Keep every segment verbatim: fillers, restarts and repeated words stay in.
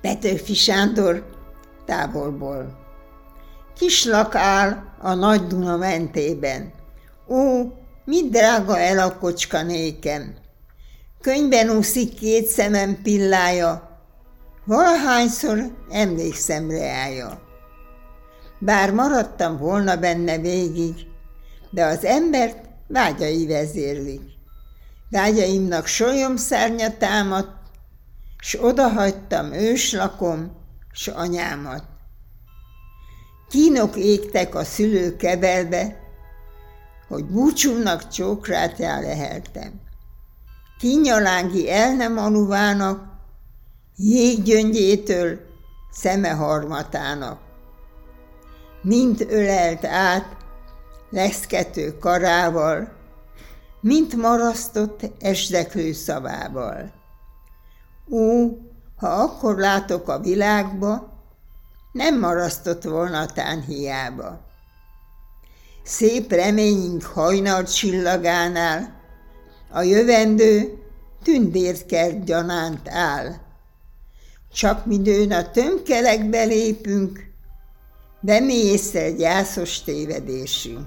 Petőfi Sándor távolból. Kislak áll a nagy Duna mentében. Ó, mit drága el a kocska nékem! Könyben úszik két szemem pillája, valahányszor emlékszem reája. Bár maradtam volna benne végig, de az embert vágyai vezérlik. Vágyaimnak solyomszárnya támadt, s odahagytam őslakom, s anyámat. Kínok égtek a szülő kebelbe, hogy búcsúmnak csókrátjá leheltem. Kínjalángi el nem aluvának, jéggyöngyétől szeme harmatának. Mint ölelt át leszkető karával, mint marasztott esdeklő szavával. Ó, ha akkor látok a világba, nem marasztott volna tán hiába. Szép reményünk hajnal csillagánál, a jövendő tündérkert gyanánt áll. Csak midőn a tömkelekbe lépünk, bemészzel gyászos tévedésünk.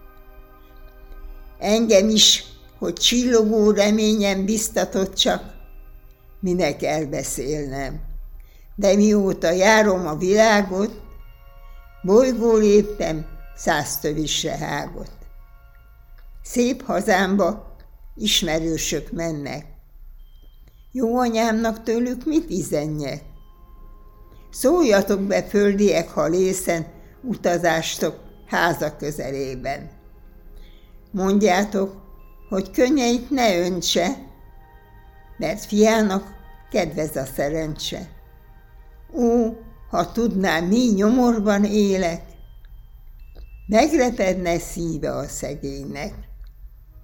Engem is, hogy csillogó reményem biztatott csak, minek elbeszélnem. De mióta járom a világot, bolygó léptem száz tövisre hágot. Szép hazámba ismerősök mennek. Jó anyámnak tőlük mit izenjek? Szóljatok be, földiek, ha lészen utazástok háza közelében. Mondjátok, hogy könnyeit ne öntse, mert fiának kedvez a szerencse. Ó, ha tudnám, mi nyomorban élek, megrepedne szíve a szegénynek.